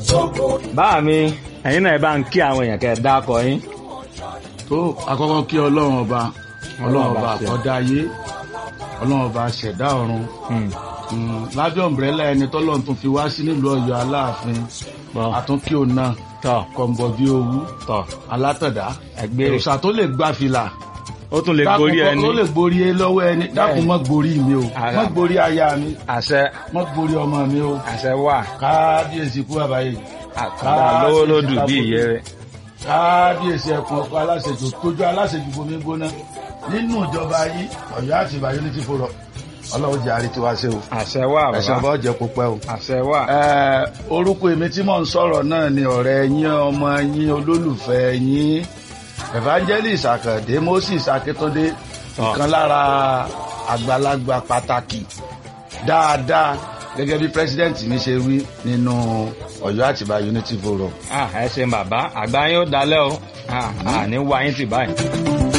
báà mi ẹ̀yin náà ẹ bá ń kí àwọn èèyàn kẹ́ ẹ dákọ yín. tó àkọ́kọ́ kí ọlọ́run ọba àkọ́dá ayé ọlọ́run ọba ṣẹ̀dá ọ̀run lábẹ́ ọ̀mbrẹ́là ẹni tọ́lọ́run tún fi wá sí nílùú Ọ̀yọ́ Aláàfin àtúnkí òun náà kọ̀ǹbọ̀ bí owú alátọ̀dá òòṣà tó lè gbá fìlà ó tún lè gborí ẹni ó lè gborí lọ́wọ́ ẹni dákun mọ́ gborí mi o mọ́ gborí aya mi àṣẹ mọ́ gborí ọmọ mi o àṣẹ wà kábíyèsí kú àbáyé àkàndá lówó lódù bí ìyẹ́ rẹ̀ kábíyèsí ẹkùn ọkọ aláṣejù tójú aláṣejù bomi gbóná nínú ìjọba yìí Ọ̀yọ́ àti Ìbàdàn ní ti fòrọ Ọlọ́run jẹ́ àrí tiwa ṣe o àṣẹ wà bàbá ẹ̀sán bá jẹ́ kó pẹ́ o àṣẹ wà. orúkọ èmi tí mò ń sọ̀rọ̀ náà ni ọ̀rẹ́ yín ọmọ yín olólùfẹ́ yín Evangelist Àkàndé Moses Akíntúndé ìkan lára àgbàlagbà pàtàkì dáadáa gẹ́gẹ́ bí president mi ṣe wí nínú Ọ̀yọ́ Àtìbà Unity Forum. ẹ ṣeun bàbá àgbà yín ó dalẹ́ o àní wá yín tì báyìí.